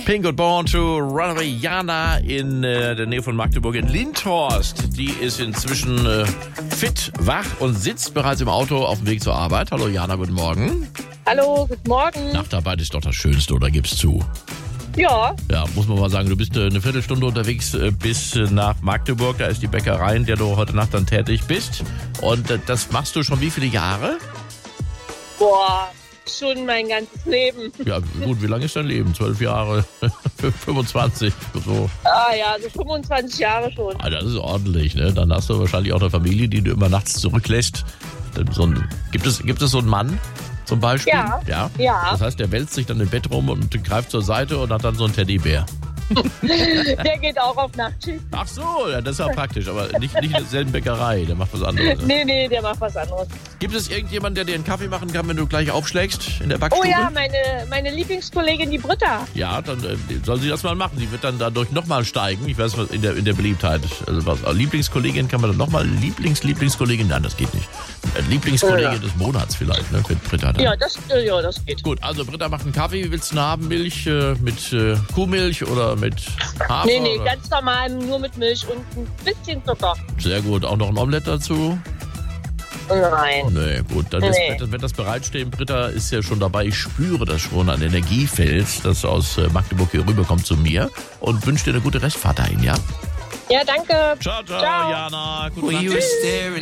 Pink und Born to Runaway. Jana in der Nähe von Magdeburg in Lindhorst. Die ist inzwischen fit, wach und sitzt bereits im Auto auf dem Weg zur Arbeit. Hallo Jana, guten Morgen. Hallo, guten Morgen. Nachtarbeit ist doch das Schönste, oder gibst zu? Ja. Ja, muss man mal sagen, du bist eine Viertelstunde unterwegs bis nach Magdeburg. Da ist die Bäckerei, in der du heute Nacht dann tätig bist. Und das machst du schon wie viele Jahre? Boah, schon mein ganzes Leben. Ja, gut, wie lange ist dein Leben? 12 Jahre? 25? So. Ah ja, so 25 Jahre schon. Ah, das ist ordentlich, ne? Dann hast du wahrscheinlich auch eine Familie, die du immer nachts zurücklässt. Gibt es so einen Mann zum Beispiel? Ja. Das heißt, der wälzt sich dann im Bett rum und greift zur Seite und hat dann so einen Teddybär. Der geht auch auf Nachtschicht. Ach so, ja, das ist ja praktisch, aber nicht in derselben Bäckerei, der macht was anderes. Ne? Nee, der macht was anderes. Gibt es irgendjemanden, der dir einen Kaffee machen kann, wenn du gleich aufschlägst in der Backstube? Oh ja, meine Lieblingskollegin, die Britta. Ja, dann soll sie das mal machen. Die wird dann dadurch nochmal steigen. Ich weiß was in der Beliebtheit. Also was, Lieblingskollegin kann man dann nochmal. Lieblingskollegin, nein, das geht nicht. Lieblingskollegin des Monats vielleicht, ne? Mit Britta dann. Ja, das geht. Gut, also Britta macht einen Kaffee. Wie willst du ihn haben? Milch mit Kuhmilch oder mit Hafer? Nee, oder? ganz normal, nur mit Milch und ein bisschen Zucker. Sehr gut. Auch noch ein Omelett dazu? Nein. Nee, gut. Dann wird das bereitstehen. Britta ist ja schon dabei. Ich spüre das schon, ein Energiefeld, das aus Magdeburg hier rüberkommt zu mir. Und wünsche dir eine gute Restfahrt dahin, ja? Ja, danke. Ciao, Jana. Gute Nacht. Tschüss.